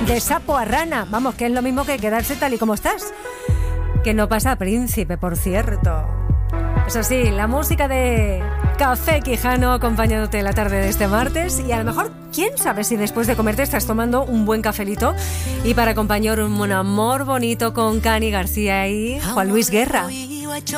de sapo a rana. Vamos, que es lo mismo que quedarse tal y como estás. Que no pasa príncipe, por cierto. Eso sí, la música de Café Quijano acompañándote la tarde de este martes. Y a lo mejor, quién sabe si después de comer te estás tomando un buen cafelito. Y para acompañar un amor bonito con Cani García y Juan Luis Guerra.